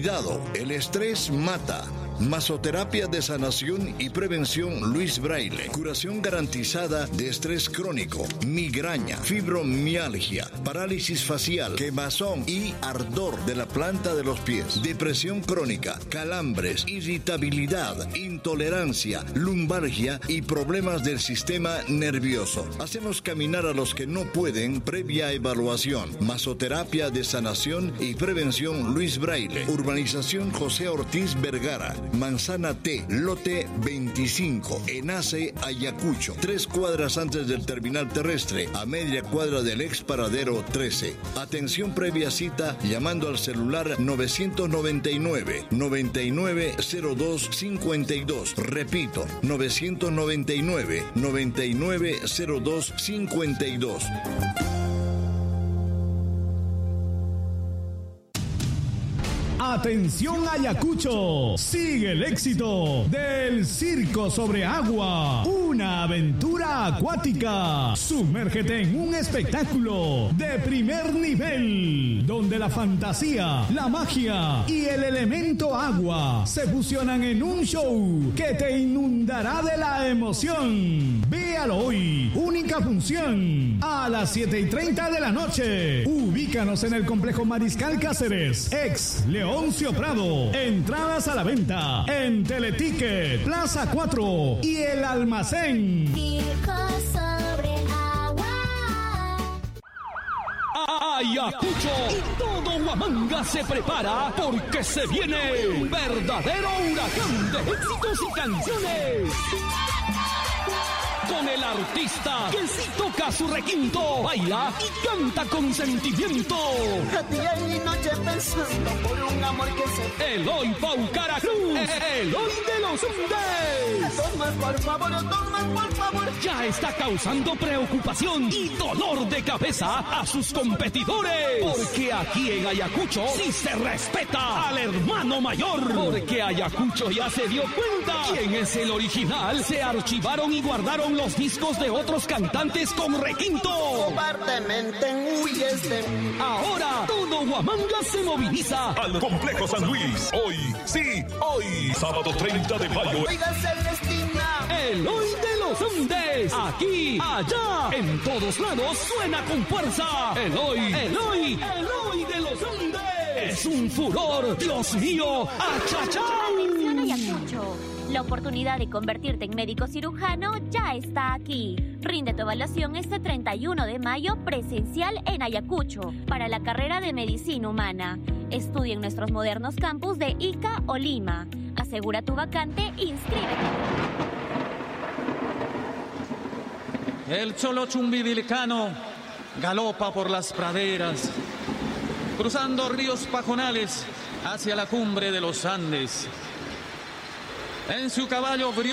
Cuidado, el estrés mata. Masoterapia de sanación y prevención Luis Braille. Curación garantizada de estrés crónico, migraña, fibromialgia, parálisis facial, quemazón y ardor de la planta de los pies, depresión crónica, calambres, irritabilidad, intolerancia, lumbalgia y problemas del sistema nervioso. Hacemos caminar a los que no pueden previa evaluación. Masoterapia de sanación y prevención Luis Braille. Urbanización José Ortiz Vergara. Manzana T, lote 25, Enase, Ayacucho, 3 cuadras antes del terminal terrestre, a media cuadra del ex paradero 13. Atención previa cita llamando al celular 999-990252. Repito, 999-990252. Atención Ayacucho, sigue el éxito del Circo sobre Agua, una aventura acuática. Sumérgete en un espectáculo de primer nivel, donde la fantasía, la magia y el elemento agua se fusionan en un show que te inundará de la emoción. Véalo hoy, única función, a las 7:30 de la noche. Ubícanos en el complejo Mariscal Cáceres, ex Leoncio Prado. Entradas a la venta en Teleticket, Plaza 4 y El Almacén. Circo sobre agua. Ayacucho y todo Huamanga se prepara porque se viene un verdadero huracán de éxitos y canciones. Con el artista que sí toca su requinto, baila y canta con sentimiento. Día y noche pensando por un amor que se... Eloy Paucara Cruz, Eloy de los Andes. Toma por favor, Ya está causando preocupación y dolor de cabeza a sus competidores. Porque aquí en Ayacucho sí se respeta al hermano mayor. Porque Ayacucho ya se dio cuenta quién es el original. Se archivaron y guardaron los discos de otros cantantes con requinto. Cobardemente huyes de mí. Ahora todo Huamanga se moviliza al Complejo San Luis. Hoy, sí, hoy, sábado 30 de mayo. Oiga Celestina. Eloy de los Andes. Aquí, allá, en todos lados suena con fuerza. Eloy de los Andes. Es un furor, Dios mío, achachán. Atención Ayacucho. La oportunidad de convertirte en médico cirujano ya está aquí. Rinde tu evaluación este 31 de mayo presencial en Ayacucho para la carrera de Medicina Humana. Estudia en nuestros modernos campus de Ica o Lima. Asegura tu vacante e inscríbete. El cholo chumbivilcano galopa por las praderas, cruzando ríos pajonales hacia la cumbre de los Andes. En su caballo